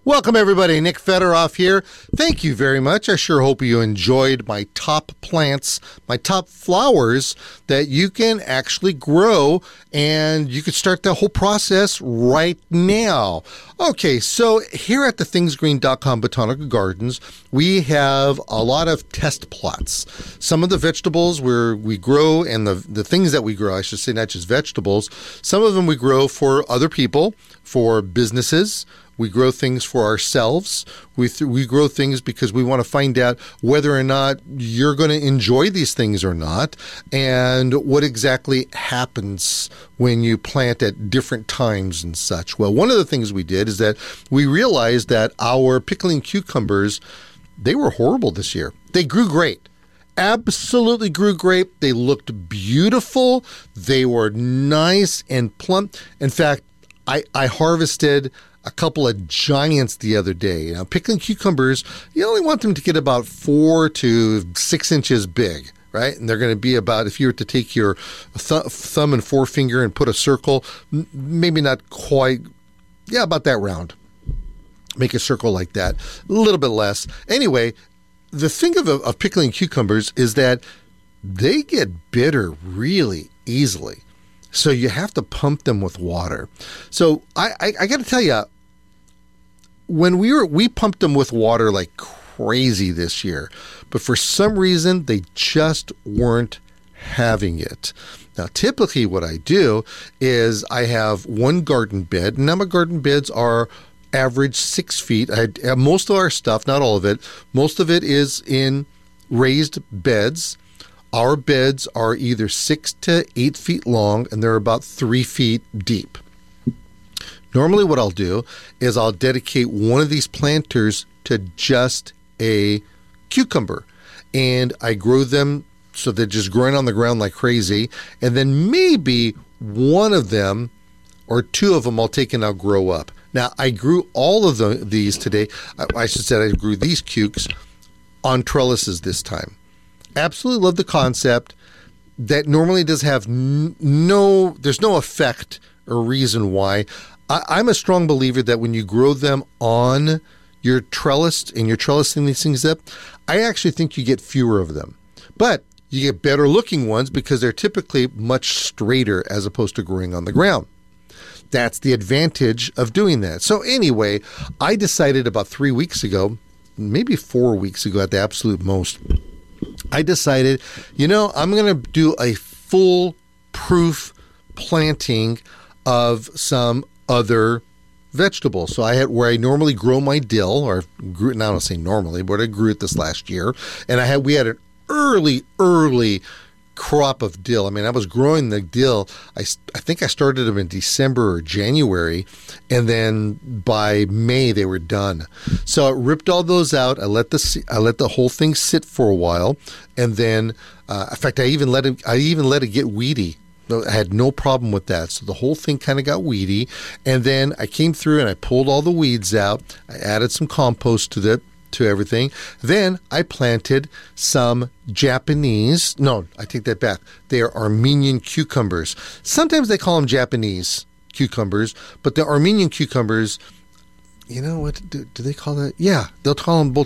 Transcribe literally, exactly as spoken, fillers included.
Welcome, everybody. Nick Federoff here. Thank you very much. I sure hope you enjoyed my top plants, my top flowers that you can actually grow, and you could start the whole process right now. Okay, so here at the things green dot com Botanical Gardens, we have a lot of test plots. Some of the vegetables where we grow, and the, the things that we grow, I should say, not just vegetables, some of them we grow for other people, for businesses. We grow things for ourselves. We th- we grow things because we want to find out whether or not you're going to enjoy these things or not, and what exactly happens when you plant at different times and such. Well, one of the things we did is that we realized that our pickling cucumbers, they were horrible this year. They grew great. Absolutely grew great. They looked beautiful. They were nice and plump. In fact, I, I harvested a couple of giants the other day. Now, pickling cucumbers, you only want them to get about four to six inches big, right? And they're going to be about, if you were to take your th- thumb and forefinger and put a circle, m- maybe not quite, yeah, about that round. Make a circle like that, a little bit less. Anyway, the thing of, of pickling cucumbers is that they get bitter really easily. So you have to pump them with water. So I, I, I got to tell you, when we were we pumped them with water like crazy this year, but for some reason they just weren't having it. Now, typically what I do is I have one garden bed. Now, my garden beds are average six feet. I have most of our stuff, not all of it, most of it is in raised beds. Our beds are either six to eight feet long, and they're about three feet deep. Normally what I'll do is I'll dedicate one of these planters to just a cucumber, and I grow them so they're just growing on the ground like crazy, and then maybe one of them or two of them I'll take and I'll grow up. Now, I grew all of the, these today. I, I should say I grew these cukes on trellises this time. Absolutely love the concept. That normally does have n- no, there's no effect or reason why. I, I'm a strong believer that when you grow them on your trellis and you're trellising these things up, I actually think you get fewer of them. But you get better looking ones because they're typically much straighter as opposed to growing on the ground. That's the advantage of doing that. So anyway, I decided about three weeks ago, maybe four weeks ago at the absolute most, I decided, you know, I'm going to do a full proof planting of some other vegetables. So I had where I normally grow my dill, or grew, now I don't say normally, but I grew it this last year. And I had, we had an early, early crop of dill. I mean, I was growing the dill. I, I think I started them in December or January, and then by May they were done. So I ripped all those out. I let the I let the whole thing sit for a while, and then, uh, in fact, I even let it. I even let it get weedy. I had no problem with that. So the whole thing kind of got weedy, and then I came through and I pulled all the weeds out. I added some compost to the to everything. Then I planted some Japanese, no, I take that back. They are Armenian cucumbers. Sometimes they call them Japanese cucumbers, but the Armenian cucumbers, you know what, do, do they call that? Yeah, they'll call them both